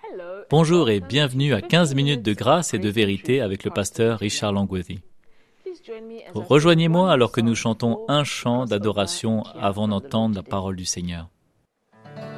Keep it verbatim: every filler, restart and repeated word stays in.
Bonjour et bienvenue à quinze minutes de grâce et de vérité avec le pasteur Richard Langworthy. Rejoignez-moi alors que nous chantons un chant d'adoration avant d'entendre la parole du Seigneur.